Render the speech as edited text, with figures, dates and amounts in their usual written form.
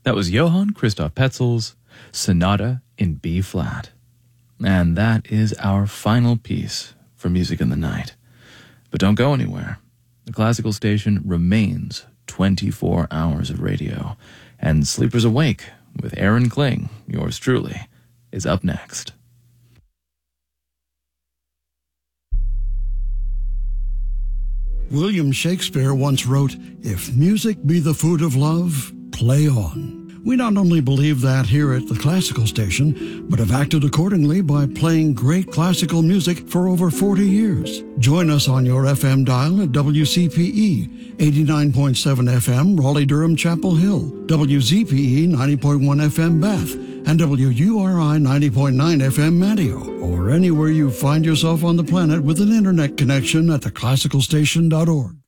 That was Johann Christoph Petzel's Sonata in B flat. And that is our final piece for Music in the Night. But don't go anywhere. The Classical Station remains 24 hours of radio, and Sleepers Awake with Aaron Kling, yours truly, is up next. William Shakespeare once wrote, "If music be the food of love, play on." We not only believe that here at the Classical Station, but have acted accordingly by playing great classical music for over 40 years. Join us on your FM dial at WCPE 89.7 FM, Raleigh-Durham Chapel Hill, WZPE 90.1 FM Bath, and WURI 90.9 FM Manteo, or anywhere you find yourself on the planet with an internet connection at theclassicalstation.org.